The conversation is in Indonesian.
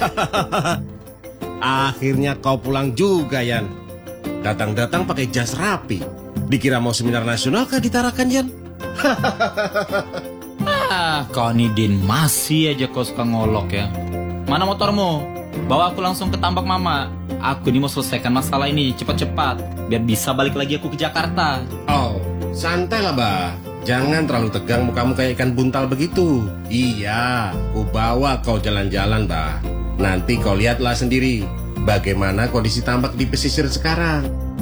Akhirnya kau pulang juga, Yan. Datang-datang pakai jas rapi. Dikira mau seminar nasional kah di Tarakan, Yan? Kau nih Din, masih aja kau suka ngolok ya. Mana motormu? Bawa aku langsung ke tambak mama. Aku nih mau selesaikan masalah ini cepat-cepat, biar bisa balik lagi aku ke Jakarta. Oh, santai lah, Bah. Jangan terlalu tegang mukamu kayak ikan buntal begitu. Iya, ku bawa kau jalan-jalan, Bah. Nanti kau lihatlah sendiri bagaimana kondisi tambak di pesisir sekarang.